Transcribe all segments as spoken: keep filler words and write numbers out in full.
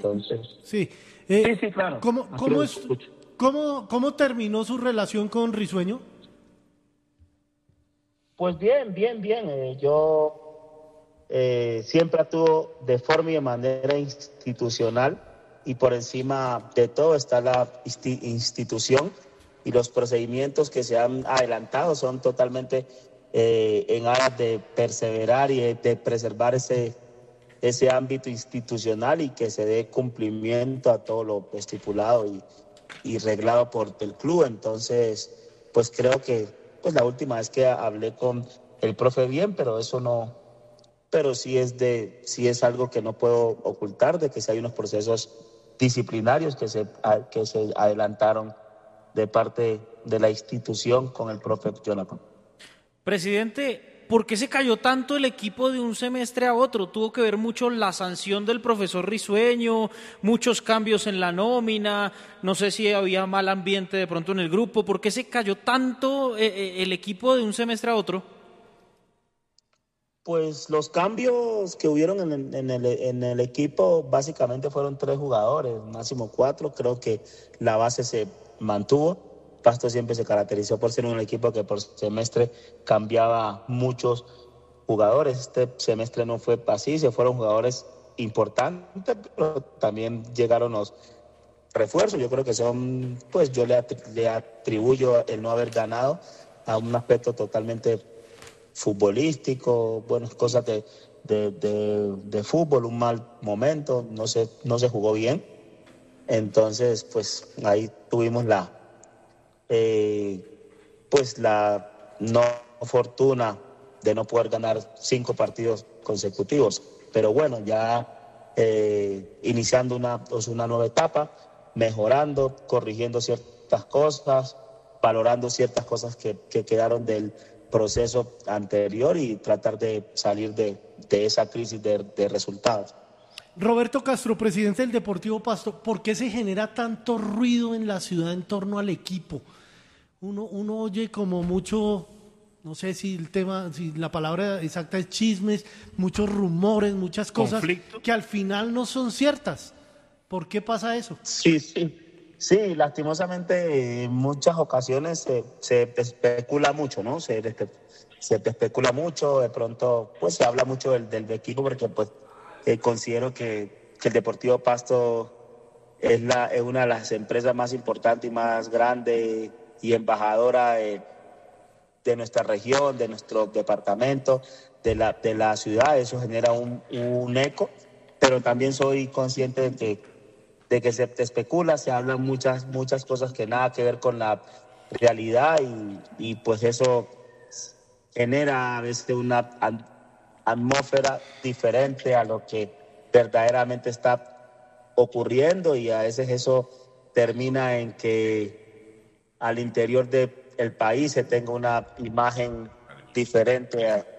entonces... Sí, eh, sí, sí, claro. ¿cómo, cómo, es, cómo, ¿Cómo terminó su relación con Risueño? Pues bien, bien, bien. Eh, yo eh, siempre actúo de forma y de manera institucional y por encima de todo está la insti- institución y los procedimientos que se han adelantado son totalmente eh, en aras de perseverar y de, de preservar ese, ese ámbito institucional y que se dé cumplimiento a todo lo estipulado y, y reglado por el club. Entonces, pues creo que pues la última vez que hablé con el profe bien, pero eso no, pero sí es de, sí es algo que no puedo ocultar, de que sí hay unos procesos disciplinarios que se, que se adelantaron de parte de la institución con el profe Jonathan. Presidente, ¿por qué se cayó tanto el equipo de un semestre a otro? ¿Tuvo que ver mucho la sanción del profesor Risueño, muchos cambios en la nómina, no sé si había mal ambiente de pronto en el grupo? ¿Por qué se cayó tanto eh, el equipo de un semestre a otro? Pues los cambios que hubieron en el, en el, en el equipo básicamente fueron tres jugadores, máximo cuatro. Creo que la base se mantuvo. Pasto siempre se caracterizó por ser un equipo que por semestre cambiaba muchos jugadores. Este semestre no fue así, se fueron jugadores importantes, pero también llegaron los refuerzos. Yo creo que son, pues yo le, le atribuyo el no haber ganado a un aspecto totalmente futbolístico, bueno, cosas de, de, de, de fútbol, un mal momento, no se, no se jugó bien. Entonces, pues ahí tuvimos la, eh, pues la no fortuna de no poder ganar cinco partidos consecutivos. Pero bueno, ya eh, iniciando una, pues una nueva etapa, mejorando, corrigiendo ciertas cosas, valorando ciertas cosas que, que quedaron del proceso anterior y tratar de salir de, de esa crisis de, de resultados. Roberto Castro, presidente del Deportivo Pasto, ¿por qué se genera tanto ruido en la ciudad en torno al equipo? Uno, uno oye como mucho, no sé si el tema, si la palabra exacta es chismes, muchos rumores, muchas cosas ¿Conflicto? Que al final no son ciertas. ¿Por qué pasa eso? Sí, sí. Sí, lastimosamente en muchas ocasiones se, se especula mucho, ¿no? Se, se especula mucho, de pronto pues se habla mucho del, del equipo porque pues eh, considero que, que el Deportivo Pasto es, la, es una de las empresas más importantes y más grandes y embajadora de, de nuestra región, de nuestro departamento, de la, de la ciudad. Eso genera un, un eco, pero también soy consciente de que de que se especula, se hablan muchas, muchas cosas que nada que ver con la realidad y, y pues eso genera a veces una atmósfera diferente a lo que verdaderamente está ocurriendo y a veces eso termina en que al interior del país se tenga una imagen diferente a,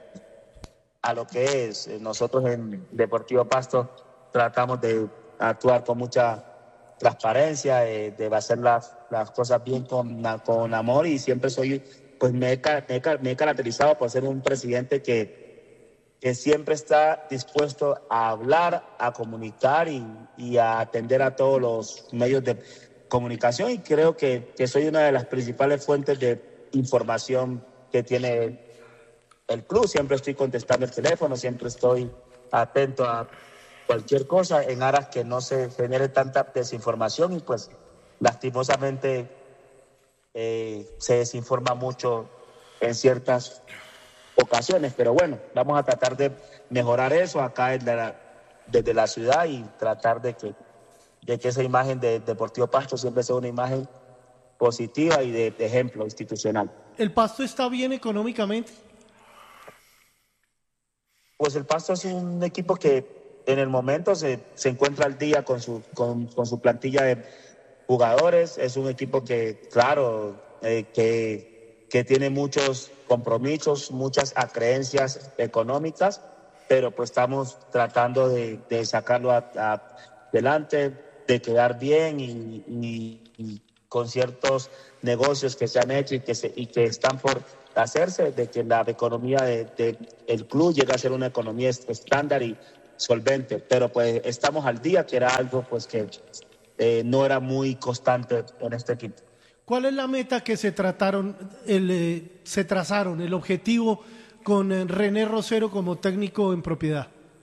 a lo que es. Nosotros en Deportivo Pasto tratamos de actuar con mucha transparencia, de, de hacer las, las cosas bien con, con amor y siempre soy, pues me he, me he, me he caracterizado por ser un presidente que, que siempre está dispuesto a hablar, a comunicar y, y a atender a todos los medios de comunicación y creo que, que soy una de las principales fuentes de información que tiene el club. Siempre estoy contestando el teléfono, siempre estoy atento a cualquier cosa en aras que no se genere tanta desinformación y pues lastimosamente eh, se desinforma mucho en ciertas ocasiones, pero bueno, vamos a tratar de mejorar eso acá desde la, desde la ciudad y tratar de que, de que esa imagen de Deportivo Pasto siempre sea una imagen positiva y de, de ejemplo institucional. ¿El Pasto está bien económicamente? Pues el Pasto es un equipo que en el momento se, se encuentra al día con su, con, con su plantilla de jugadores. Es un equipo que, claro, eh, que, que tiene muchos compromisos, muchas acreencias económicas, pero pues estamos tratando de, de sacarlo a, a adelante, de quedar bien y, y, y con ciertos negocios que se han hecho y que, se, y que están por hacerse, de que la economía de, de el club llegue a ser una economía estándar y solvente, pero pues estamos al día, que era algo pues que eh, no era muy constante en este equipo. ¿Cuál es la meta que se trataron, el, eh, se trazaron, el objetivo con eh, René Rosero como técnico en propiedad?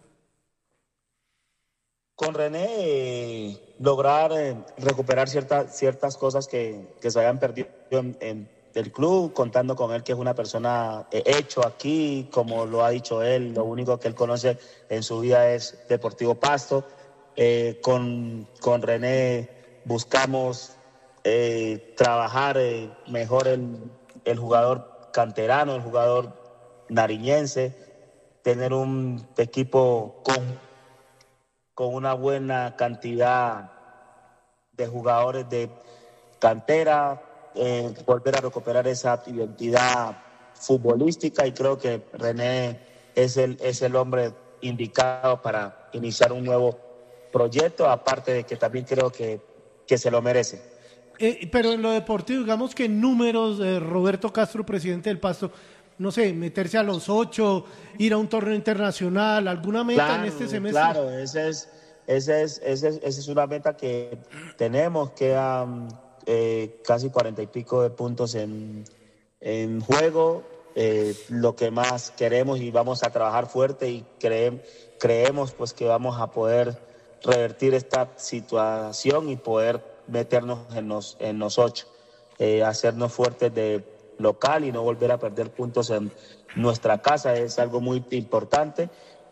Con René, eh, lograr eh, recuperar ciertas ciertas cosas que, que se habían perdido en, en el club, contando con él que es una persona eh, hecho aquí, como lo ha dicho él, lo único que él conoce en su vida es Deportivo Pasto. Eh, con, con René buscamos eh, trabajar eh, mejor el, el jugador canterano, el jugador nariñense, tener un equipo con con una buena cantidad de jugadores de cantera, eh, volver a recuperar esa identidad futbolística, y creo que René es el, es el hombre indicado para iniciar un nuevo proyecto, aparte de que también creo que, que se lo merece. Eh, pero en lo deportivo, digamos que en números, eh, Roberto Castro, presidente del Pasto, no sé, meterse a los ocho, ir a un torneo internacional, alguna meta claro, en este semestre. Claro, esa es, esa es, esa es, esa es una meta que tenemos, quedan eh, casi cuarenta y pico de puntos en, en juego, eh, lo que más queremos, y vamos a trabajar fuerte y creemos, creemos pues que vamos a poder revertir esta situación y poder meternos en los, en los ocho, eh, hacernos fuertes de local y no volver a perder puntos en nuestra casa es algo muy importante,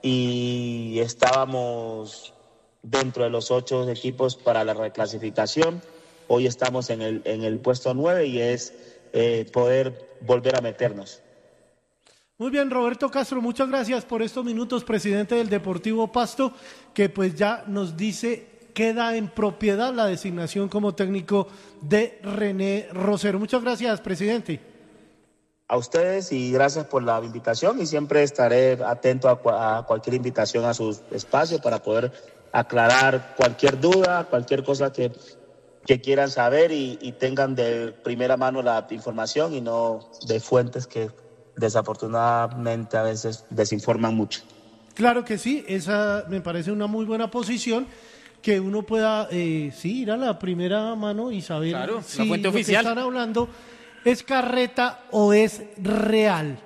y estábamos dentro de los ocho equipos para la reclasificación. Hoy estamos en el, en el puesto nueve y es eh, poder volver a meternos. Muy bien, Roberto Castro, muchas gracias por estos minutos, presidente del Deportivo Pasto, que pues ya nos dice queda en propiedad la designación como técnico de René Rosero. Muchas gracias, presidente. A ustedes y gracias por la invitación, y siempre estaré atento a, a cualquier invitación a sus espacios para poder aclarar cualquier duda, cualquier cosa que, que quieran saber y, y tengan de primera mano la información y no de fuentes que desafortunadamente a veces desinforman mucho. Claro que sí, esa me parece una muy buena posición, que uno pueda eh, sí, ir a la primera mano y saber claro, si la fuente lo oficial. que están hablando es carreta o es real.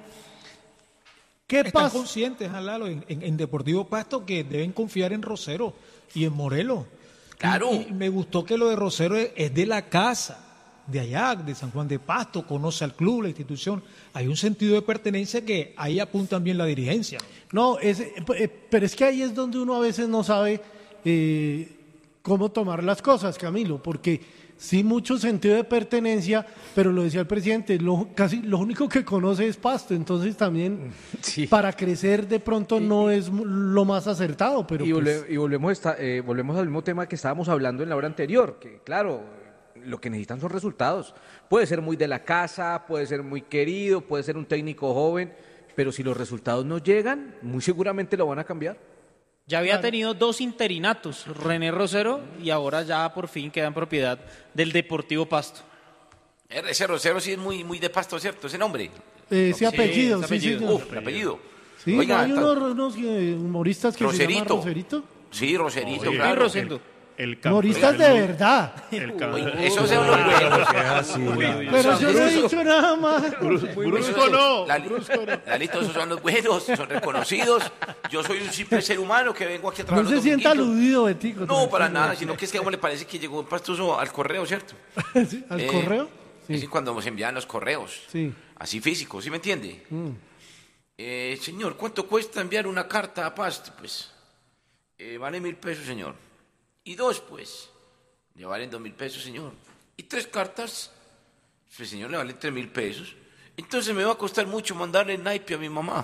¿Qué Están pasa? conscientes, Lalo, en, en, en Deportivo Pasto, que deben confiar en Rosero y en Morelos. Claro. Y, y me gustó que lo de Rosero es, es de la casa, de allá, de San Juan de Pasto, conoce al club, la institución. Hay un sentido de pertenencia que ahí apuntan bien la dirigencia. No, es, eh, pero es que ahí es donde uno a veces no sabe eh, cómo tomar las cosas, Camilo, porque sí, mucho sentido de pertenencia, pero lo decía el presidente, lo, casi lo único que conoce es Pasto, entonces también sí. Para crecer de pronto no es lo más acertado. Pero y, pues... volve, y volvemos, esta, eh, volvemos al mismo tema que estábamos hablando en la hora anterior, que claro, lo que necesitan son resultados. Puede ser muy de la casa, puede ser muy querido, puede ser un técnico joven, pero si los resultados no llegan, muy seguramente lo van a cambiar. Ya había tenido dos interinatos, René Rosero, y ahora ya por fin queda en propiedad del Deportivo Pasto. Ese Rosero sí es muy, muy de Pasto, ¿cierto? Ese nombre. Eh, ese apellido, sí, sí, apellido. señor. Uf, el apellido. Sí, Oiga, hay está... unos, unos eh, humoristas que Roserito. se llaman Roserito. Sí, Roserito, Oye, claro. Rosendo. El Humoristas de verdad. Oye, esos son los buenos. Pero yo no he dicho nada más. Brusco no. Lalito, esos son los buenos, son reconocidos. Yo soy un simple ser humano que vengo aquí a trabajar. No se sienta aludido, Betico. No, para nada, sino que es que a uno le parece que llegó un pastoso al correo, ¿cierto? ¿Sí? ¿Al Eh, correo? Sí. Es cuando nos envían los correos. Sí. Así físicos, ¿sí me entiende? Mm. Eh, señor, ¿cuánto cuesta enviar una carta a Pasto? Pues, eh, vale mil pesos, señor. Y dos, pues, le valen dos mil pesos, señor. Y tres cartas, pues, señor, le valen tres mil pesos. Entonces me va a costar mucho mandarle el naipe a mi mamá.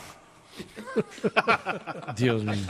Dios mío.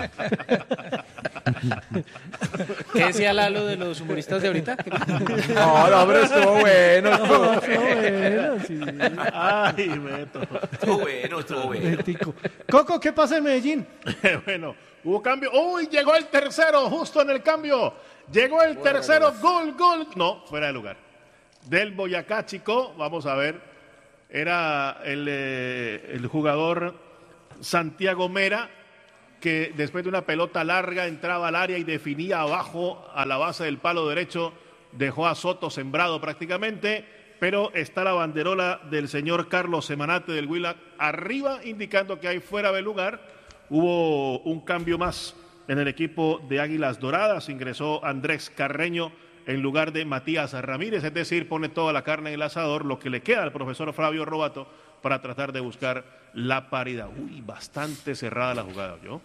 ¿Qué decía Lalo de los humoristas de ahorita? No, no, pero estuvo bueno. No, estuvo bueno, sí. Ay, Beto. Estuvo bueno, estuvo bueno. Betico. Coco, ¿qué pasa en Medellín? Bueno, hubo cambio. ¡Uy! Llegó el tercero, justo en el cambio. Llegó el tercero, gol, gol. No, fuera de lugar. Del Boyacá Chico, vamos a ver. Era el, eh, el jugador Santiago Mera, que después de una pelota larga entraba al área y definía abajo a la base del palo derecho, dejó a Soto sembrado prácticamente, pero está la banderola del señor Carlos Semanate del Huila arriba, indicando que hay fuera de lugar. Hubo un cambio más en el equipo de Águilas Doradas, ingresó Andrés Carreño en lugar de Matías Ramírez, es decir, pone toda la carne en el asador, lo que le queda al profesor Flavio Robato para tratar de buscar la paridad. Uy, bastante cerrada la jugada, ¿yo?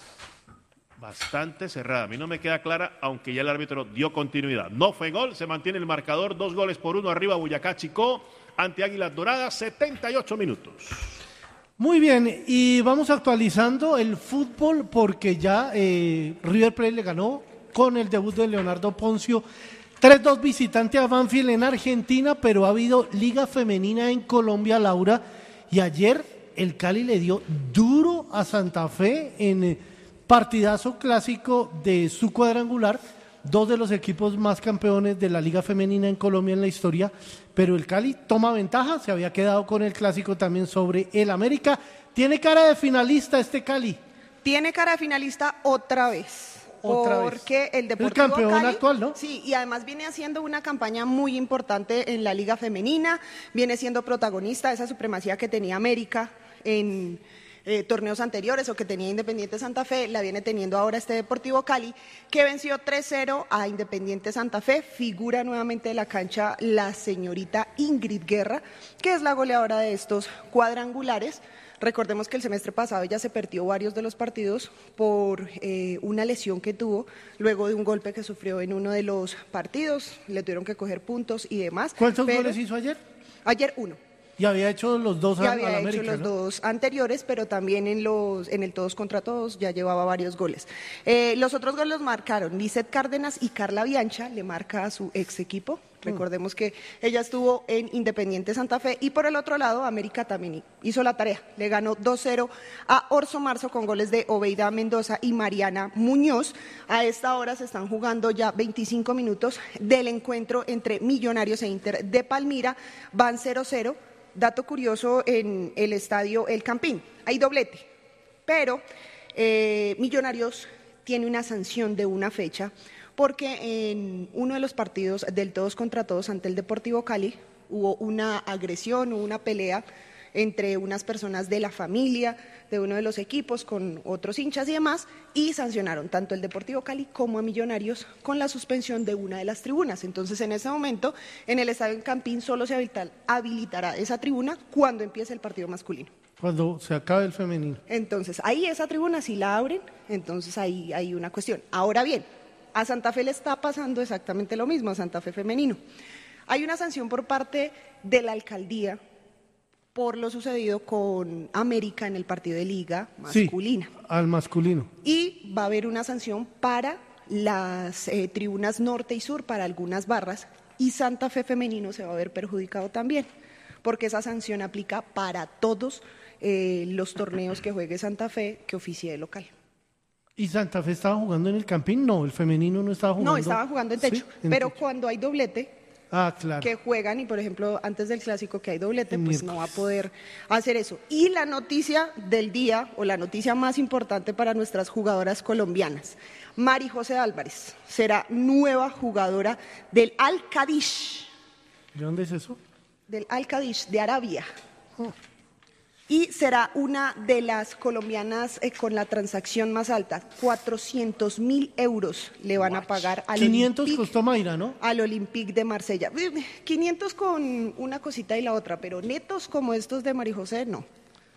Bastante cerrada. A mí no me queda clara, aunque ya el árbitro dio continuidad. No fue gol, se mantiene el marcador, dos goles por uno arriba Boyacá Chicó ante Águilas Doradas, setenta y ocho minutos. Muy bien, y vamos actualizando el fútbol porque ya eh, River Plate le ganó con el debut de Leonardo Poncio tres dos visitante a Banfield en Argentina, pero ha habido Liga Femenina en Colombia, Laura, y ayer el Cali le dio duro a Santa Fe en eh, partidazo clásico de su cuadrangular, dos de los equipos más campeones de la Liga Femenina en Colombia en la historia, pero el Cali toma ventaja, se había quedado con el clásico también sobre el América. ¿Tiene cara de finalista este Cali? Tiene cara de finalista otra vez. Otra porque vez. el Deportivo el campeón Cali, actual, ¿no? Sí, y además viene haciendo una campaña muy importante en la Liga Femenina, viene siendo protagonista de esa supremacía que tenía América en eh, torneos anteriores o que tenía Independiente Santa Fe, la viene teniendo ahora este Deportivo Cali, que venció tres cero a Independiente Santa Fe. Figura nuevamente de la cancha la señorita Ingrid Guerra, que es la goleadora de estos cuadrangulares. Recordemos que el semestre pasado ella se perdió varios de los partidos por eh, una lesión que tuvo luego de un golpe que sufrió en uno de los partidos, le tuvieron que coger puntos y demás. ¿Cuántos pero... goles hizo ayer? Ayer uno. Y había hecho los dos ya a, había a la hecho América, los ¿no? dos anteriores, pero también en los en el todos contra todos ya llevaba varios goles. Eh, los otros goles los marcaron Lizeth Cárdenas y Carla Biancha, le marca a su ex equipo. Recordemos que ella estuvo en Independiente Santa Fe y por el otro lado América también hizo la tarea, le ganó dos cero a Orso Marzo con goles de Obeida Mendoza y Mariana Muñoz. A esta hora se están jugando ya veinticinco minutos del encuentro entre Millonarios e Inter de Palmira, van cero cero. Dato curioso en el estadio El Campín, hay doblete, pero eh, Millonarios tiene una sanción de una fecha porque en uno de los partidos del todos contra todos ante el Deportivo Cali hubo una agresión, hubo una pelea entre unas personas de la familia de uno de los equipos con otros hinchas y demás, y sancionaron tanto el Deportivo Cali como a Millonarios con la suspensión de una de las tribunas. Entonces, en ese momento, en el Estadio Campín solo se habilitará esa tribuna cuando empiece el partido masculino. Cuando se acabe el femenino. Entonces, ahí esa tribuna sí la abren, entonces ahí hay una cuestión. Ahora bien, a Santa Fe le está pasando exactamente lo mismo, a Santa Fe femenino. Hay una sanción por parte de la alcaldía por lo sucedido con América en el partido de liga masculina. Sí, al masculino. Y va a haber una sanción para las eh, tribunas norte y sur, para algunas barras, y Santa Fe femenino se va a ver perjudicado también, porque esa sanción aplica para todos eh, los torneos que juegue Santa Fe que oficie de local. ¿Y Santa Fe estaba jugando en el Campín? No, el femenino no estaba jugando. No, estaba jugando en techo, ¿Sí? en pero techo. Cuando hay doblete, ah, claro. que juegan y por ejemplo antes del clásico que hay doblete, pues no va a poder hacer eso. Y la noticia del día o la noticia más importante para nuestras jugadoras colombianas, Mari José Álvarez será nueva jugadora del Al-Qadish. ¿De dónde es eso? Del Al-Qadish de Arabia. Oh. Y será una de las colombianas eh, con la transacción más alta, cuatrocientos mil euros le van a pagar al quinientos Olympique, costó Mayra, ¿no? Al Olympique de Marsella. quinientos con una cosita y la otra, pero netos como estos de María José, no.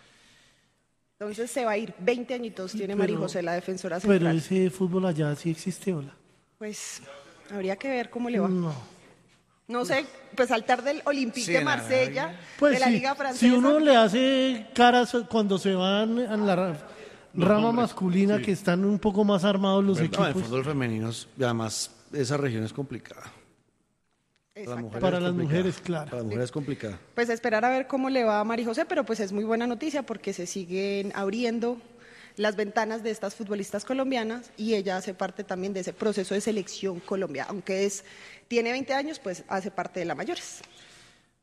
Entonces se va a ir, veinte añitos tiene María José, la defensora central. Pero ese fútbol allá sí existe, ¿hola? Pues habría que ver cómo le va. No. No sé, pues saltar del Olympique Sí, de Marsella, pues de la sí, Liga Francesa. Si uno le hace caras cuando se van a la ra- rama masculina, sí, que están un poco más armados los No, equipos. el fútbol femenino, es- y además esa región es complicada. Para las mujeres, Para es las complicada. mujeres, claro. Para las mujeres es complicada. Pues esperar a ver cómo le va a María José, pero pues es muy buena noticia porque se siguen abriendo las ventanas de estas futbolistas colombianas y ella hace parte también de ese proceso de selección Colombia, aunque es tiene veinte años, pues hace parte de la mayores.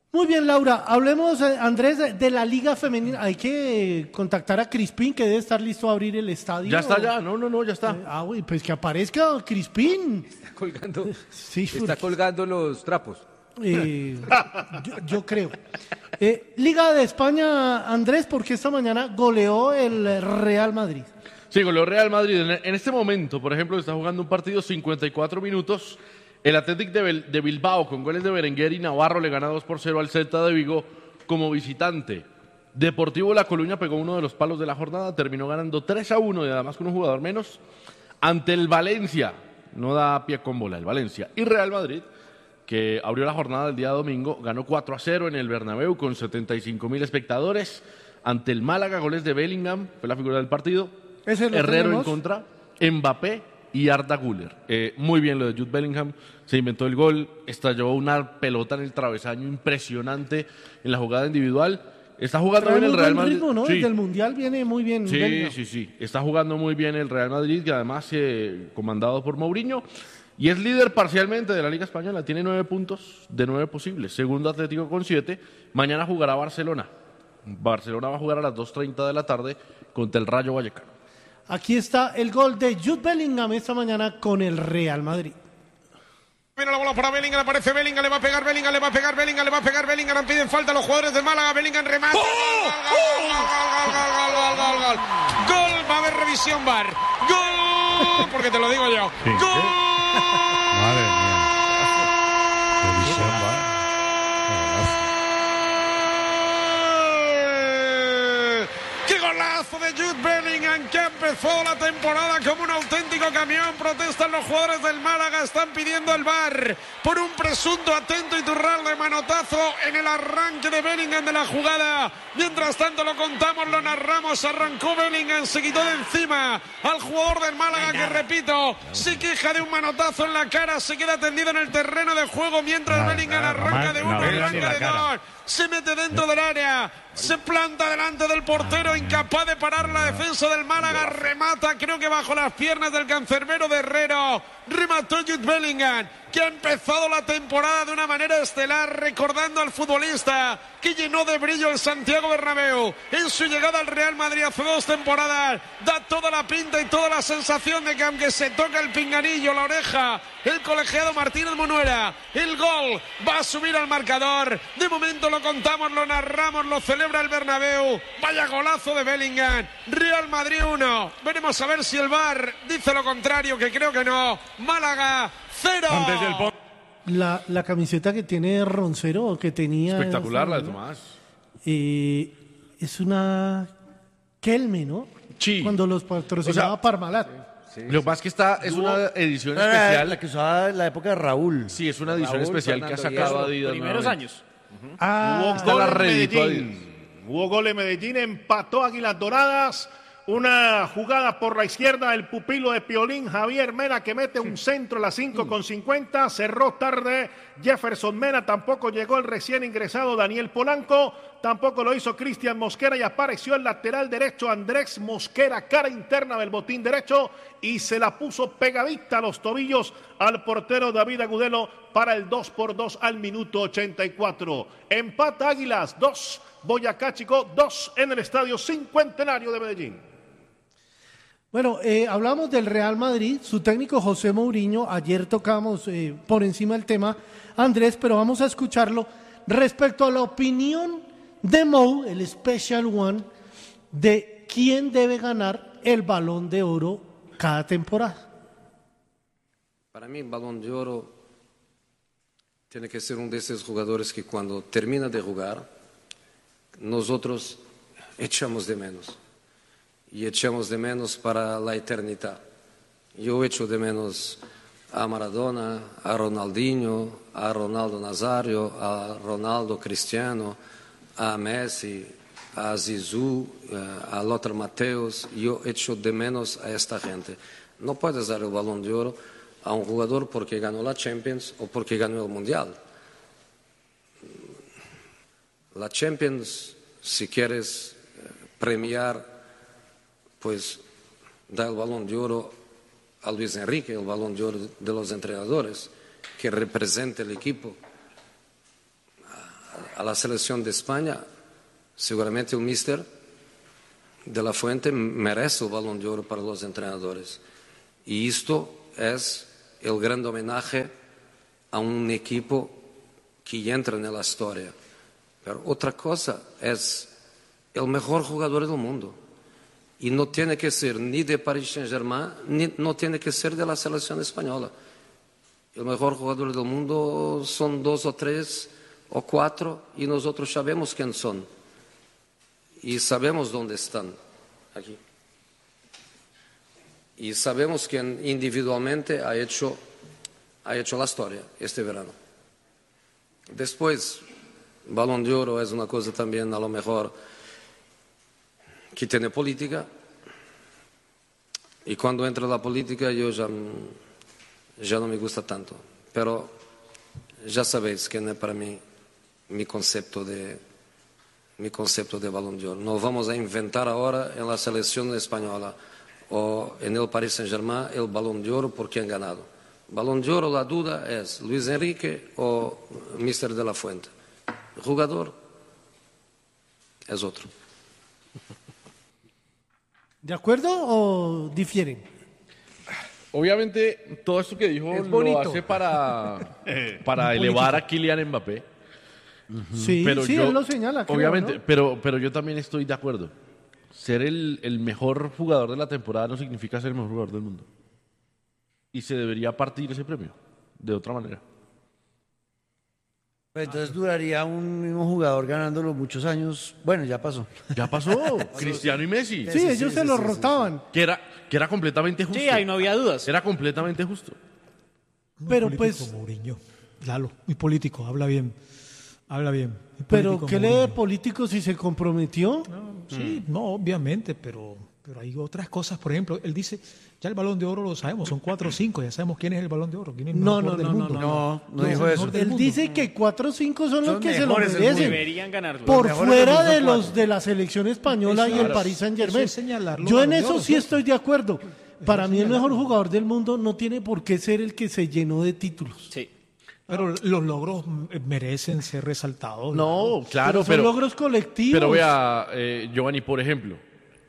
Muy bien, Laura. Hablemos, eh, Andrés, de la Liga Femenina. Hay que contactar a Crispín, que debe estar listo a abrir el estadio. Ya está, ya. No, no, no, ya está. Eh, ah, uy, pues que aparezca Crispín. Está colgando, Sí, está porque- colgando los trapos. Eh, yo, yo creo. Eh, Liga de España, Andrés, porque esta mañana goleó el Real Madrid. Sí, goleó Real Madrid. En, en este momento, por ejemplo, está jugando un partido cincuenta y cuatro minutos. El Athletic de, Bel- de Bilbao, con goles de Berenguer y Navarro, le gana dos por cero al Celta de Vigo como visitante. Deportivo La Coruña pegó uno de los palos de la jornada, terminó ganando tres a uno y además con un jugador menos ante el Valencia. No da pie con bola el Valencia. Y Real Madrid, que abrió la jornada del día domingo, ganó cuatro a cero en el Bernabéu con setenta y cinco mil espectadores ante el Málaga, goles de Bellingham, fue la figura del partido. Ese lo Herrero tenemos. en contra, Mbappé y Arda Güler. Eh, muy bien lo de Jude Bellingham, se inventó el gol, estalló una pelota en el travesaño impresionante en la jugada individual. Está jugando Trae bien el muy Real buen Madrid. ritmo, ¿no? Sí. Desde el Mundial viene muy bien. Sí, Bellingham. sí, sí. Está jugando muy bien el Real Madrid, que además eh, comandado por Mourinho. Y es líder parcialmente de la Liga Española. Tiene nueve puntos de nueve posibles. Segundo Atlético con siete. Mañana jugará Barcelona. Barcelona va a jugar a las dos treinta de la tarde contra el Rayo Vallecano. Aquí está el gol de Jude Bellingham esta mañana con el Real Madrid. Viene la bola para Bellingham, aparece Bellingham, le va a pegar Bellingham, le va a pegar Bellingham, le va a pegar Bellingham, piden falta los jugadores del Málaga, Bellingham remata. Gol, gol, gol, gol, gol, gol, gol, gol. Gol, va a haber revisión V A R. Gol, porque te lo digo yo. Gol. Madre mía. Revisión, va. ¡Qué golazo de Jude Bellingham, que empezó la temporada como un auténtico camión! Protestan los jugadores del Málaga, están pidiendo el V A R por un presunto atento Iturralde manotazo en el arranque de Bellingham de la jugada. Mientras tanto lo contamos, lo narramos, arrancó Bellingham, se quitó de encima al jugador del Málaga que, repito, se queja de un manotazo en la cara, se queda tendido en el terreno de juego mientras Nada, Bellingham nada, arranca de no uno, veía ni arranca la de cara. dos. Se mete dentro del área, se planta delante del portero, incapaz de parar la defensa del Málaga, remata, creo que bajo las piernas del cancerbero de Herrero, remató Jude Bellingham, que ha empezado la temporada de una manera estelar, recordando al futbolista que llenó de brillo el Santiago Bernabéu en su llegada al Real Madrid hace dos temporadas. Da toda la pinta y toda la sensación de que aunque se toca el pinganillo, la oreja, el colegiado Martínez Munuera, el gol va a subir al marcador. De momento lo contamos, lo narramos, lo celebra el Bernabéu. Vaya golazo de Bellingham. Real Madrid uno. Veremos a ver si el V A R dice lo contrario, que creo que no. Málaga cero. Antes del po- La, la camiseta que tiene Roncero, que tenía... Espectacular la de Tomás. Eh, es una Kelme, ¿no? Sí. Cuando los patrocinaba O sea, Parmalat. Lo que pasa es que esta es una edición Era especial. La que usaba en la época de Raúl. Sí, es una edición Raúl, especial que ha Fernando sacado Hierro, Adidas. Primeros nuevamente. años. Ah, Hubo Está gol la en reeditó Medellín. Hubo gol en Medellín, empató Águilas Doradas. Una jugada por la izquierda, el pupilo de Piolín, Javier Mena, que mete un centro a las cinco con cincuenta. Cerró tarde Jefferson Mena, tampoco llegó el recién ingresado Daniel Polanco. Tampoco lo hizo Cristian Mosquera y apareció el lateral derecho Andrés Mosquera, cara interna del botín derecho, y se la puso pegadita a los tobillos al portero David Agudelo para el dos por dos al minuto ochenta y cuatro. Empata Águilas, dos, Boyacá Chico, dos en el Estadio Cincuentenario de Medellín. Bueno, eh, hablamos del Real Madrid, su técnico José Mourinho, ayer tocamos eh, por encima del tema, Andrés, pero vamos a escucharlo respecto a la opinión de Mou, el Special One, de quién debe ganar el Balón de Oro cada temporada. Para mí, el Balón de Oro tiene que ser uno de esos jugadores que cuando termina de jugar, nosotros echamos de menos. Y echamos de menos para la eternidad. Yo echo de menos a Maradona, a Ronaldinho, a Ronaldo Nazario, a Ronaldo Cristiano, a Messi, a Zizou, a Lothar Matthäus. Yo echo de menos a esta gente. No puedes dar el Balón de Oro a un jugador porque ganó la Champions o porque ganó el Mundial. La Champions, si quieres premiar, pues da el Balón de Oro a Luis Enrique, el Balón de Oro de los entrenadores, que representa el equipo. a la selección de España, seguramente el míster de la Fuente merece el Balón de Oro para los entrenadores. Y esto es el gran homenaje a un equipo que entra en la historia. Pero otra cosa es el mejor jugador del mundo. Y no tiene que ser ni de Paris Saint-Germain, ni no tiene que ser de la selección española. El mejor jugador del mundo son dos o tres o cuatro y nosotros sabemos quién son. Y sabemos dónde están. Aquí. Y sabemos quién individualmente ha hecho, ha hecho la historia este verano. Después, Balón de Oro es una cosa también a lo mejor que tiene política, y cuando entra la política yo ya, ya no me gusta tanto, pero ya sabéis que no es para mí mi concepto de, mi concepto de Balón de Oro. No vamos a inventar ahora en la selección española o en el Paris Saint-Germain el Balón de Oro por quién ha ganado. Balón de Oro, la duda es Luis Enrique o míster de la Fuente. El jugador es otro. ¿De acuerdo o difieren? Obviamente, todo esto que dijo Es lo bonito. hace para, para Un elevar político. a Kylian Mbappé. Sí, Pero sí, yo- él lo señala, creo, Obviamente, ¿no? pero, pero yo también estoy de acuerdo. Ser el, el mejor jugador de la temporada no significa ser el mejor jugador del mundo. Y se debería partir ese premio, de otra manera. Pues entonces duraría un mismo jugador ganándolo muchos años. Bueno, ya pasó. Ya pasó. Cristiano y Messi. Sí, ellos se lo rotaban. Que era, que era completamente justo. Sí, ahí no había dudas. Era completamente justo. Pero Muy pues, político, Mourinho. Lalo, muy político, habla bien. Habla bien. Muy pero político, ¿qué le Mourinho. de político si se comprometió? Sí, no, obviamente, pero, pero hay otras cosas. Por ejemplo, él dice, ya el Balón de Oro lo sabemos, son cuatro o cinco, ya sabemos quién es el Balón de Oro, quién es el No, mejor no, jugador del no, no, mundo. no, no, no dijo el eso. mejor del Él mundo. dice que cuatro o cinco son los Son que se lo mejores del merecen. mundo. Deberían ganarlo. Por Los mejores del fuera mundo de son los cuatro. de la selección española Eso y el es- Paris Saint eso Germain. es señalarlo Yo en Balón de eso Oro, sí ¿cierto? estoy de acuerdo. Para es mí el mejor señalarlo. jugador del mundo no tiene por qué ser el que se llenó de títulos. Sí. Pero los logros eh, merecen ser resaltados. No, claro, son pero, logros colectivos. pero vea, eh, Giovanni, por ejemplo,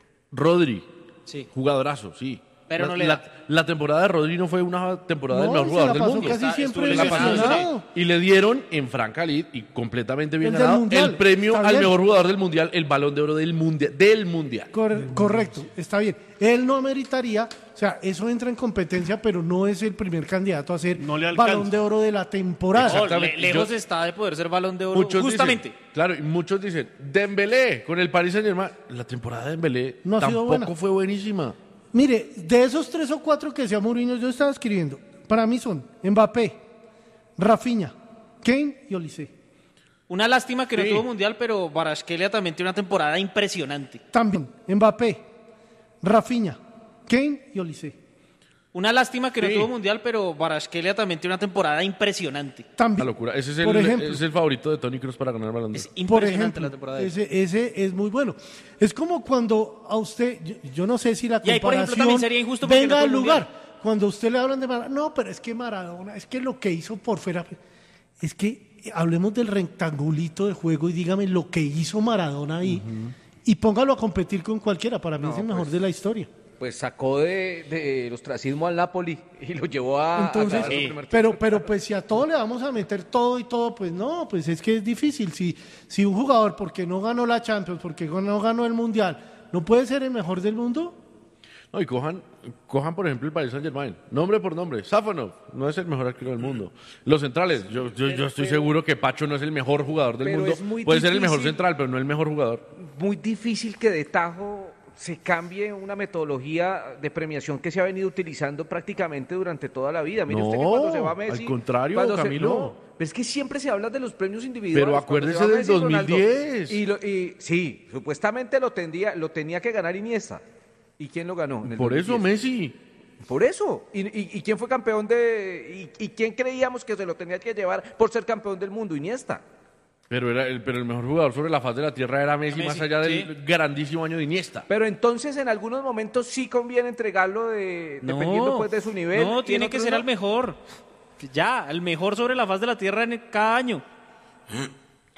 Rodri, Sí. jugadorazo, sí. Pero la, no le la, da. la temporada de Rodri no fue una temporada No, del mejor se jugador la del pasó mundo. casi Está- siempre estuvo La pasó lesionado. lesionado. Y le dieron en Franca Lid y completamente bien El del ganado Mundial, el premio está al bien. mejor jugador del mundial, el Balón de Oro del mundial, del mundial. Cor- correcto, está bien. Él no meritaría, o sea, eso entra en competencia, pero no es el primer candidato a ser No le alcanza. Balón de Oro de la temporada. No, Exactamente. le- lejos Yo- está de poder ser Balón de Oro. Muchos Justamente. dicen, claro, y muchos dicen, Dembélé con el Paris Saint-Germain, la temporada de Dembélé No ha sido tampoco buena. fue buenísima. Mire, de esos tres o cuatro que sea Mourinho, yo estaba escribiendo, para mí son Mbappé, Rafinha, Kane y Olise. Una lástima que Sí. no tuvo mundial, pero Kvaratskhelia también tiene una temporada impresionante. También Mbappé, Rafinha, Kane y Olise. Una lástima que no Sí. tuvo mundial, pero Kvaratskhelia también tiene una temporada impresionante. La También. locura. Ese es el, Por ejemplo. es el favorito de Toni Kroos para ganar el Balón de Es Oro. Por impresionante ejemplo, la temporada de él. ese, ese es muy bueno. Es como cuando a usted, yo, yo no sé si la Y ahí, por ejemplo, comparación también sería injusto porque venga no tuvo al mundial. lugar. Cuando a usted le hablan de Maradona, no, pero es que Maradona, es que lo que hizo por fuera, es que hablemos del rectangulito de juego y dígame lo que hizo Maradona ahí y póngalo a competir con cualquiera. Para mí es el mejor pues, de la historia. Pues sacó de, de ostracismo al Napoli y lo llevó a, a Entonces, ganar su primer pero, pero pues si a todo le vamos a meter todo y todo, pues no, pues es que es difícil. Si, si un jugador, porque no ganó la Champions, porque no ganó el Mundial, no puede ser el mejor del mundo. No, y cojan, cojan, por ejemplo, el Paris Saint-Germain. Nombre por nombre. Safonov no es el mejor arquero del mundo. Los centrales, yo, yo, yo estoy seguro que Pacho no es el mejor jugador del pero mundo. es muy Puede ser el mejor difícil. central, pero no el mejor jugador. muy difícil que de tajo se cambie una metodología de premiación que se ha venido utilizando prácticamente durante toda la vida. Mire usted que No, cuando se va Messi... al contrario, cuando se- Camilo. no, pero es que siempre se habla de los premios individuales. Pero cuando se acuérdese va del Messi y Ronaldo. dos mil diez. Y, lo- y sí, supuestamente lo, tendría, lo tenía que ganar Iniesta. ¿Y quién lo ganó? en el Por eso dos mil diez? Messi. Por eso. ¿Y, y, y quién fue campeón de...? Y, ¿Y quién creíamos que se lo tenía que llevar por ser campeón del mundo? Iniesta. Pero, era el, pero el mejor jugador sobre la faz de la tierra era Messi, Messi, más allá del sí. grandísimo año de Iniesta. Pero entonces en algunos momentos sí conviene entregarlo de, No, dependiendo pues de su nivel. y no, en tiene que otros ser no. al mejor. Ya, el mejor sobre la faz de la tierra en cada año.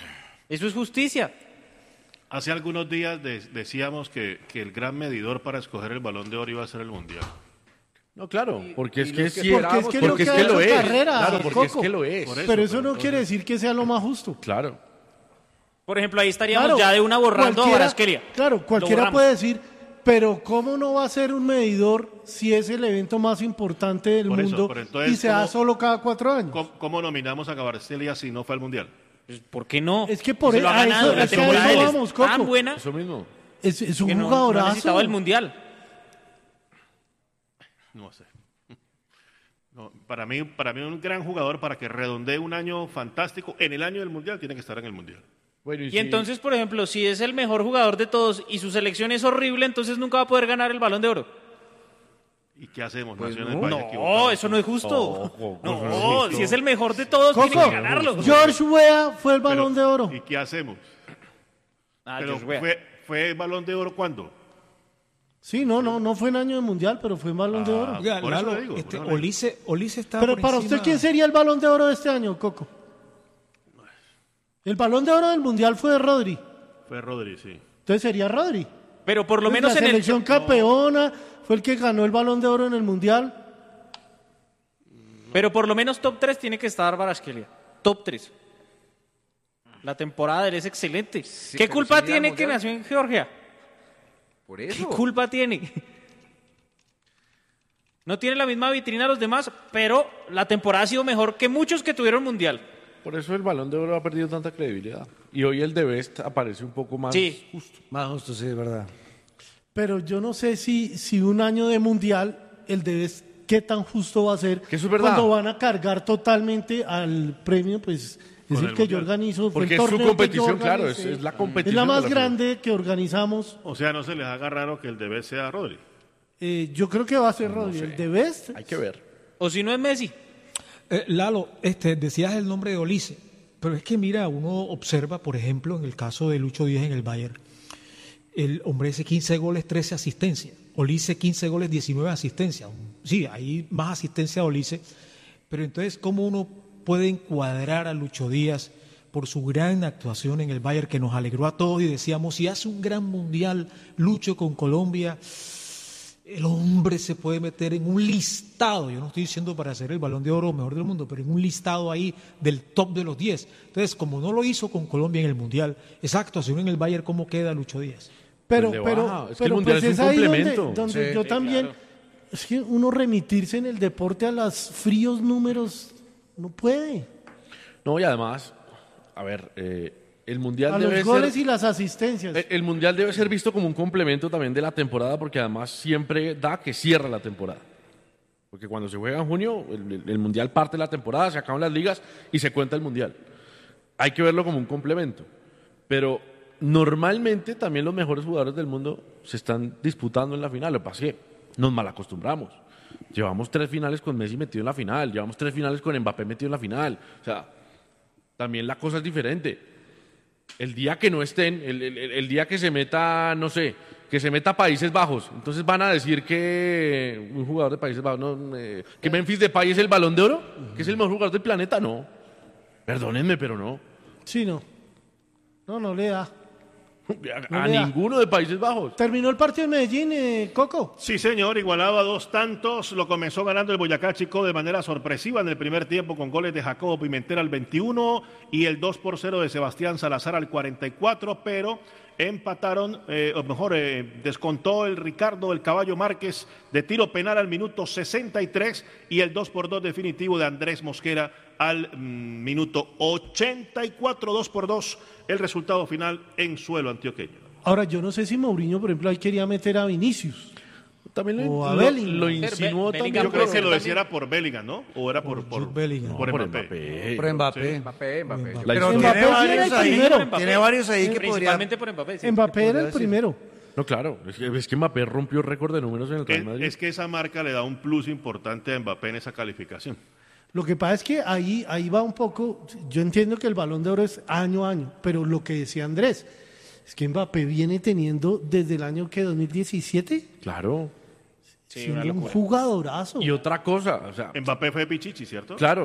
Eso es justicia. Hace algunos días de- decíamos que, que el gran medidor para escoger el Balón de Oro iba a ser el Mundial. No, claro, porque es y que los que sí porque éramos, es que porque lo es que que ha lo hecho es. carrera, Claro, porque es Coco. que lo es. Por eso, Pero eso pero no entonces- quiere decir que sea lo más justo. Claro. Por ejemplo, ahí estaríamos Claro, ya de una borrando a cualquiera- Barasquelia. Claro, cualquiera borramos. puede decir, pero ¿cómo no va a ser un medidor si es el evento más importante del Por eso, mundo pero entonces, y se da ¿cómo- solo cada cuatro años? ¿Cómo, cómo nominamos a Gabarcelia si no fue al Mundial? Pues, ¿por qué no? Es que por Se lo ha a eso- ganado. La es que a temporada eso de él es vamos, Coco. tan buena Eso mismo. Es, es un que no, no ha jugadorazo. necesitado el Mundial. No sé. No, para mí, para mí un gran jugador para que redondee un año fantástico en el año del Mundial tiene que estar en el Mundial. Bueno, Y si- entonces, por ejemplo, si es el mejor jugador de todos y su selección es horrible, entonces nunca va a poder ganar el Balón de Oro. ¿Y qué hacemos? Pues Nació en el no, país no, equivocado. eso no es justo. Ojo, No, eso no es justo. si es el mejor de todos, Coco, tiene que ganarlo. George Weah fue el Balón de Oro. ¿Y qué hacemos? Ah, Pero George Weah. fue, fue Balón de Oro ¿cuándo? Sí, no, no, no fue en año de mundial, pero fue en Balón de Oro. Oiga, por eso Lalo, le digo, por este, eso le digo. Olice, Olice está Pero por para encima- usted, ¿quién sería el Balón de Oro de este año, Coco? El Balón de Oro del mundial fue de Rodri. Fue Rodri, sí. Entonces sería Rodri. Pero por lo Pues menos la en el... selección campeona fue el que ganó el Balón de Oro en el mundial. Pero por lo menos top tres tiene que estar Barasquelia. Top tres. La temporada de él es excelente. ¿Qué pero culpa sin ir al tiene que Mundial. nació en Georgia? Por ¿Qué eso. culpa tiene? No tiene la misma vitrina a los demás, pero la temporada ha sido mejor que muchos que tuvieron Mundial. Por eso el Balón de Oro ha perdido tanta credibilidad. Y hoy el de Best aparece un poco más Sí. justo. Más justo, sí, es verdad. Pero yo no sé si, si un año de mundial, el de qué tan justo va a ser Que eso es verdad. cuando van a cargar totalmente al premio, pues es Con el el que yo mundial. organizo. fue el Porque es su torneo que yo competición, claro, es, organicé. es la Es competición. la de más final. grande que organizamos. O sea, no se les haga raro que el debe sea Rodri. Eh, yo creo que va a ser Rodri. El de Best. Hay que ver. O si no es Messi. Eh, Lalo, este, decías el nombre de Olice, pero es que mira, uno observa, por ejemplo, en el caso de Lucho Díaz en el Bayern, el hombre ese quince goles, trece asistencias. Olice quince goles, diecinueve asistencias. Sí, hay más asistencia de Olice, pero entonces, ¿cómo uno puede encuadrar a Lucho Díaz por su gran actuación en el Bayern que nos alegró a todos y decíamos, si hace un gran mundial Lucho con Colombia, el hombre se puede meter en un listado, yo no estoy diciendo para hacer el Balón de Oro mejor del mundo, pero en un listado ahí del top de los diez. Entonces, como no lo hizo con Colombia en el Mundial, esa actuación en el Bayern, ¿cómo queda Lucho Díaz? Pero, Pues le pero, baja. Es que el pero mundial pues es un ahí donde, complemento. donde Sí, yo sí, también, claro. es que uno remitirse en el deporte a los fríos números no puede. No, y además, a ver, eh, el Mundial A debe los goles ser... y las asistencias. El- El Mundial debe ser visto como un complemento también de la temporada porque además siempre da que cierra la temporada. Porque cuando se juega en junio, el, el- el Mundial parte de la temporada, se acaban las ligas y se cuenta el Mundial. Hay que verlo como un complemento. Pero normalmente también los mejores jugadores del mundo se están disputando en la final. Lo que pasa es que nos malacostumbramos. Llevamos tres finales con Messi metido en la final, llevamos tres finales con Mbappé metido en la final. O sea, también la cosa es diferente. El día que no estén, el, el- el día que se meta, no sé, que se meta Países Bajos, entonces van a decir que un jugador de Países Bajos, no, eh, que Memphis Depay es el Balón de Oro, que es el mejor jugador del planeta, no. Perdónenme, pero no. Sí, no. No, no le da. A, No a le da. ninguno de Países Bajos. Terminó el partido de Medellín, eh, Coco. Sí, señor, igualaba dos tantos, lo comenzó ganando el Boyacá Chico de manera sorpresiva en el primer tiempo con goles de Jacobo Pimentel al veintiuno y el dos por cero de Sebastián Salazar al cuarenta y cuatro, pero empataron, eh, o mejor, eh, descontó el Ricardo el Caballo Márquez de tiro penal al minuto sesenta y tres y el dos por dos definitivo de Andrés Mosquera al mm, minuto ochenta y cuatro, dos por dos, el resultado final en suelo antioqueño. Ahora, yo no sé si Mourinho, por ejemplo, ahí quería meter a Vinicius. También O a lo, Bellingham. lo insinuó Be- también. Bellingham Yo creo puede que ser lo decía también. era por Bellingham, ¿no? O era por, por, Jude Bellingham. por No, por Mbappé. Mbappé. Por Mbappé. Mbappé, Mbappé. Mbappé. Pero Mbappé tiene tiene varios el ahí, primero. tiene varios ahí que podría... Principalmente por Mbappé. sí. Mbappé era el decir. primero. No, claro, es que, es que Mbappé rompió récord de números en el Real Es, Madrid. es que esa marca le da un plus importante a Mbappé en esa calificación. Lo que pasa es que ahí, ahí va un poco, yo entiendo que el Balón de Oro es año a año, pero lo que decía Andrés, es que Mbappé viene teniendo desde el año que dos mil diecisiete, Claro. Sí, siendo una un locura. jugadorazo. Y otra cosa, o sea, Mbappé fue Pichichi, ¿cierto? claro,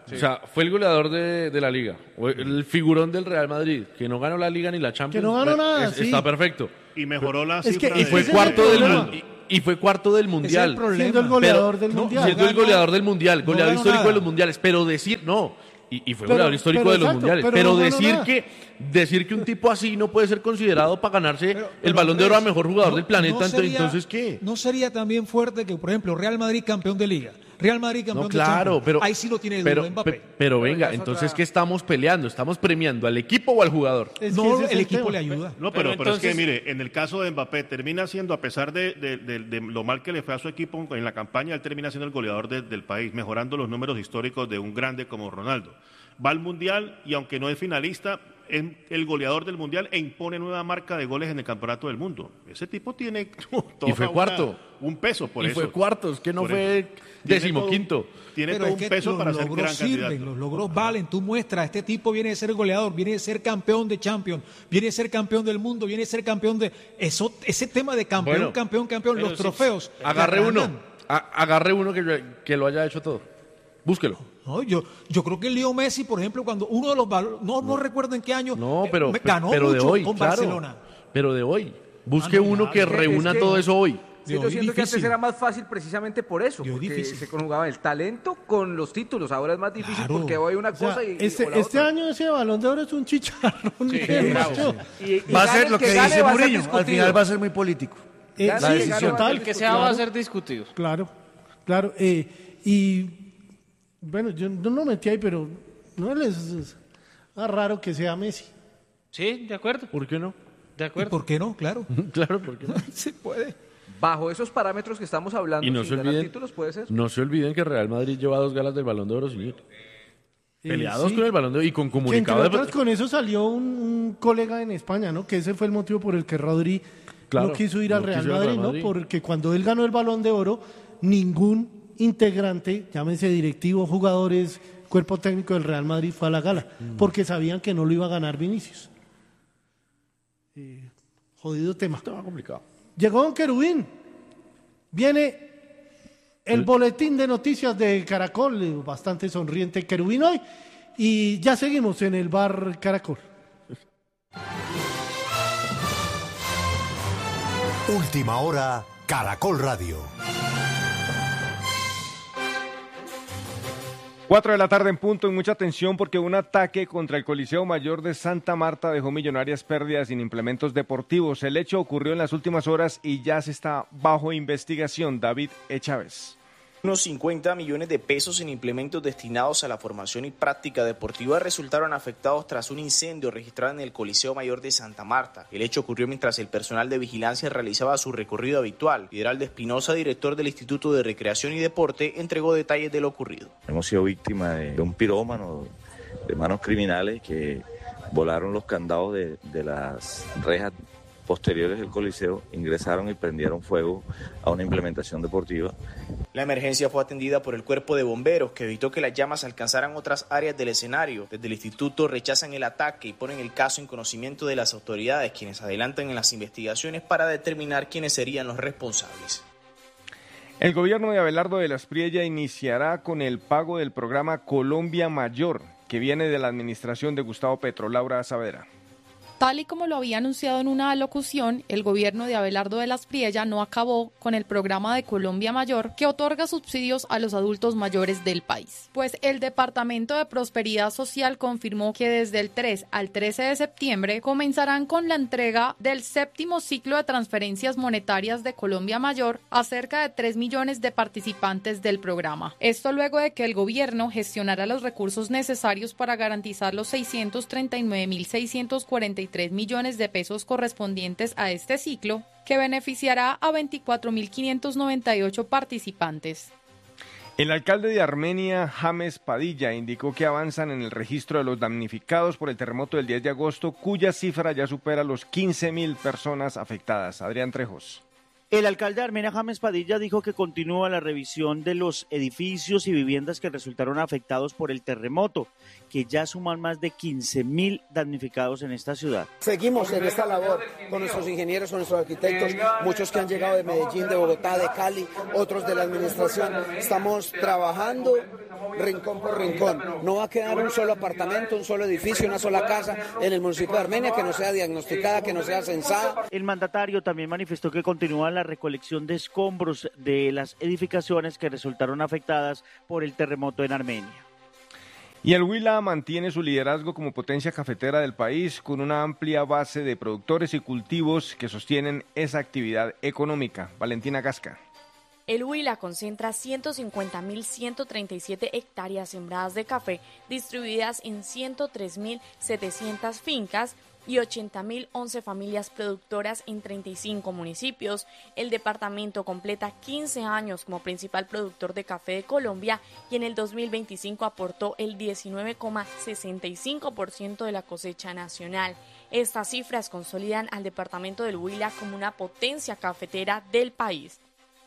O sea, fue el goleador de, de la Liga, o el figurón del Real Madrid, que no ganó la Liga ni la Champions. Que no ganó nada, es- sí. Está perfecto. Y mejoró la Es que- cifra Y de- fue ese es cuarto el del problema. mun- y, y fue cuarto del mundial. problema. Siendo el goleador Pero- del no, mundial. Siendo el ganó- goleador del mundial, no goleador ganó histórico nada. de los mundiales, pero decir no. Y, y fue Pero- goleador histórico pero de los exacto, mundiales. pero Pero, no ganó decir nada. que decir que un tipo así no puede ser considerado para ganarse Pero- el pero, Balón de Oro a Andrés, mejor jugador no- del planeta, no entonces, sería- entonces ¿qué? ¿No sería también fuerte que, por ejemplo, Real Madrid campeón de Liga, Real Madrid campeón No, de claro, Champions? pero Ahí sí lo tiene el pero, duro Mbappé. pe- pero venga, entonces ¿qué estamos peleando? ¿Estamos premiando al equipo o al jugador? Es que no, ese es el el equipo tema. le ayuda. No, pero, Pero pero es que entonces- mire, en el caso de Mbappé, termina siendo, a pesar de, de- de- de lo mal que le fue a su equipo en la campaña, él termina siendo el goleador de- del país, mejorando los números históricos de un grande como Ronaldo. Va al Mundial y aunque no es finalista, es el goleador del Mundial e impone nueva marca de goles en el Campeonato del Mundo. Ese tipo tiene toda Y fue una- cuarto. un peso por y eso. fue cuartos, que no Por fue eso. Tiene decimoquinto. todo- Tiene Pero todo es un que peso los para ser logros gran sirven, candidato. los logros valen. Tú muestras, este tipo viene de ser goleador, viene de ser campeón de Champions, viene de ser campeón del mundo, viene de ser campeón de... Eso, ese tema de campeón, Bueno, campeón, campeón, pero los sí, trofeos. Agarre te uno, arrancan. a- agarre uno que, que lo haya hecho todo. Búsquelo. No, yo, yo creo que Leo Messi, por ejemplo, cuando uno de los... val- No, no, recuerdo en qué año... No, eh, pero, me- ganó pero de mucho hoy, con claro. Barcelona. Pero de hoy. Busque Ah, no, uno ya, que es que- reúna es que- todo eso hoy. Sí, Dios, yo siento que antes difícil. era más fácil precisamente por eso, Dios, porque difícil. se conjugaba el talento con los títulos. Ahora es más difícil Claro. porque hoy una O sea, cosa y, y- este o la este otra. año ese Balón de Oro es un chicharrón. Sí, bien bravo. macho. Y- y Va a gane ser el lo que gane dice va a ser Mourinho. Al discutido. final va a ser muy político. Eh, Gane la sí, el que gane, total, El que sea va a claro. ser discutido. Claro, claro. eh, y bueno, yo no lo metí ahí, pero no les es más raro que sea Messi. Sí, de acuerdo. ¿Por qué no? De ¿Y acuerdo. por qué no? Claro. Claro, ¿por qué no? Se puede. Bajo esos parámetros que estamos hablando, Y no sin se ganar olviden, títulos puede ser. no se olviden que Real Madrid lleva dos galas del Balón de Oro sin ir. Eh, Peleados sí. con el Balón de Oro y con Que entre comunicado de... otras con eso salió un, un colega en España, ¿no? Que ese fue el motivo por el que Rodri Claro, no quiso ir al no Real quiso ir al Madrid, Real ¿no? Madrid. Porque cuando él ganó el Balón de Oro, ningún integrante, llámese directivo, jugadores, cuerpo técnico del Real Madrid fue a la gala, Mm. porque sabían que no lo iba a ganar Vinicius. Eh, jodido tema. Estaba complicado. Llegó Don Querubín. Viene el boletín de noticias de Caracol, eh, bastante sonriente Querubín hoy. Y ya seguimos en el bar Caracol. Última hora, Caracol Radio. Cuatro de la tarde en punto y mucha atención porque un ataque contra el Coliseo Mayor de Santa Marta dejó millonarias pérdidas en implementos deportivos. El hecho ocurrió en las últimas horas y ya se está bajo investigación. David E. Chávez. Unos cincuenta millones de pesos en implementos destinados a la formación y práctica deportiva resultaron afectados tras un incendio registrado en el Coliseo Mayor de Santa Marta. El hecho ocurrió mientras el personal de vigilancia realizaba su recorrido habitual. Lideral de Espinosa, director del Instituto de Recreación y Deporte, entregó detalles de lo ocurrido. Hemos sido víctimas de, de un pirómano, de manos criminales que volaron los candados de, de las rejas posteriores del Coliseo, ingresaron y prendieron fuego a una implementación deportiva. La emergencia fue atendida por el cuerpo de bomberos, que evitó que las llamas alcanzaran otras áreas del escenario. Desde el instituto rechazan el ataque y ponen el caso en conocimiento de las autoridades, quienes adelantan en las investigaciones para determinar quiénes serían los responsables. El gobierno de Abelardo de la Espriella iniciará con el pago del programa Colombia Mayor, que viene de la administración de Gustavo Petro. Laura Saavedra. Tal y como lo había anunciado en una alocución, el gobierno de Abelardo de la Espriella no acabó con el programa de Colombia Mayor, que otorga subsidios a los adultos mayores del país. Pues el Departamento de Prosperidad Social confirmó que desde el tres al trece de septiembre comenzarán con la entrega del séptimo ciclo de transferencias monetarias de Colombia Mayor a cerca de tres millones de participantes del programa. Esto luego de que el gobierno gestionara los recursos necesarios para garantizar los seiscientos treinta y nueve mil seiscientos cuarenta y tres millones de pesos correspondientes a este ciclo, que beneficiará a veinticuatro mil quinientos noventa y ocho participantes. El alcalde de Armenia, James Padilla, indicó que avanzan en el registro de los damnificados por el terremoto del diez de agosto, cuya cifra ya supera los quince mil personas afectadas. Adrián Trejos. El alcalde de Armenia, James Padilla, dijo que continúa la revisión de los edificios y viviendas que resultaron afectados por el terremoto, que ya suman más de quince mil damnificados en esta ciudad. Seguimos en esta labor con nuestros ingenieros, con nuestros arquitectos, muchos que han llegado de Medellín, de Bogotá, de Cali, otros de la administración. Estamos trabajando rincón por rincón. No va a quedar un solo apartamento, un solo edificio, una sola casa en el municipio de Armenia que no sea diagnosticada, que no sea censada. El mandatario también manifestó que continúa la recolección de escombros de las edificaciones que resultaron afectadas por el terremoto en Armenia. Y el Huila mantiene su liderazgo como potencia cafetera del país con una amplia base de productores y cultivos que sostienen esa actividad económica. Valentina Gasca. El Huila concentra ciento cincuenta mil ciento treinta y siete hectáreas sembradas de café distribuidas en ciento tres mil setecientas fincas y ochenta mil once familias productoras en treinta y cinco municipios. El departamento completa quince años como principal productor de café de Colombia y en el dos mil veinticinco aportó el diecinueve coma sesenta y cinco por ciento de la cosecha nacional. Estas cifras consolidan al departamento del Huila como una potencia cafetera del país.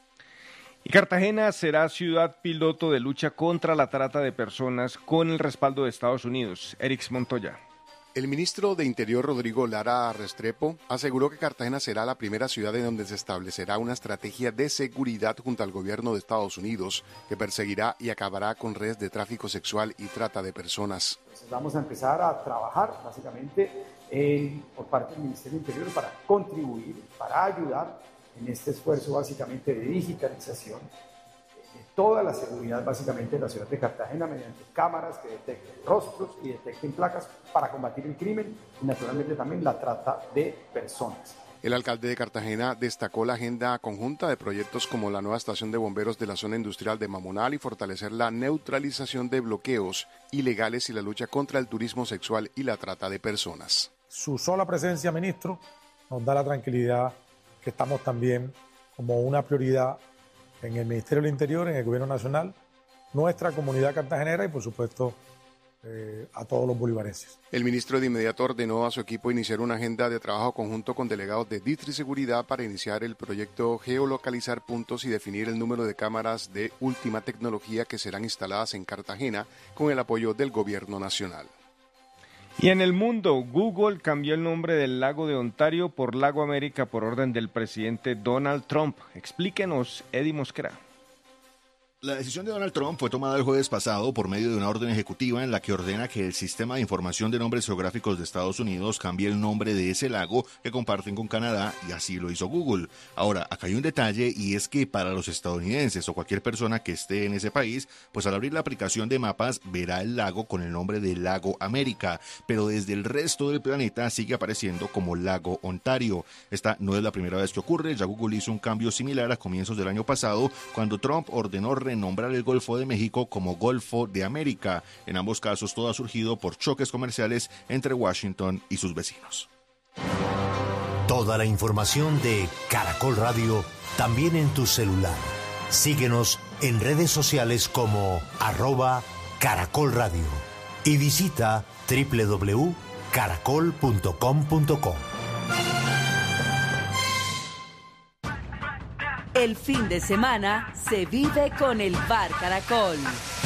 Y Cartagena será ciudad piloto de lucha contra la trata de personas con el respaldo de Estados Unidos. Erix Montoya. El ministro de Interior, Rodrigo Lara Restrepo, aseguró que Cartagena será la primera ciudad en donde se establecerá una estrategia de seguridad junto al gobierno de Estados Unidos que perseguirá y acabará con redes de tráfico sexual y trata de personas. Vamos a empezar a trabajar básicamente en, por parte del Ministerio del Interior para contribuir, para ayudar en este esfuerzo básicamente de digitalización de toda la seguridad básicamente de la ciudad de Cartagena mediante cámaras que detecten rostros y detecten placas para combatir el crimen y naturalmente también la trata de personas. El alcalde de Cartagena destacó la agenda conjunta de proyectos como la nueva estación de bomberos de la zona industrial de Mamonal y fortalecer la neutralización de bloqueos ilegales y la lucha contra el turismo sexual y la trata de personas. Su sola presencia, ministro, nos da la tranquilidad que estamos también como una prioridad en el Ministerio del Interior, en el Gobierno Nacional, nuestra comunidad cartagenera y, por supuesto, eh, a todos los bolivarenses. El ministro de inmediato ordenó a su equipo iniciar una agenda de trabajo conjunto con delegados de Distri Seguridad para iniciar el proyecto Geolocalizar Puntos y definir el número de cámaras de última tecnología que serán instaladas en Cartagena con el apoyo del Gobierno Nacional. Y en el mundo, Google cambió el nombre del lago de Ontario por Lago América por orden del presidente Donald Trump. Explíquenos, Eddie Mosquera. La decisión de Donald Trump fue tomada el jueves pasado por medio de una orden ejecutiva en la que ordena que el Sistema de Información de Nombres Geográficos de Estados Unidos cambie el nombre de ese lago que comparten con Canadá, y así lo hizo Google. Ahora, acá hay un detalle, y es que para los estadounidenses o cualquier persona que esté en ese país, pues al abrir la aplicación de mapas verá el lago con el nombre de Lago América, pero desde el resto del planeta sigue apareciendo como Lago Ontario. Esta no es la primera vez que ocurre, ya Google hizo un cambio similar a comienzos del año pasado, cuando Trump ordenó renombrar el Golfo de México como Golfo de América. En ambos casos todo ha surgido por choques comerciales entre Washington y sus vecinos. Toda la información de Caracol Radio también en tu celular. Síguenos en redes sociales como arroba Caracol Radio y visita doble u doble u doble u punto caracol punto com punto co. El fin de semana se vive con el Bar Caracol.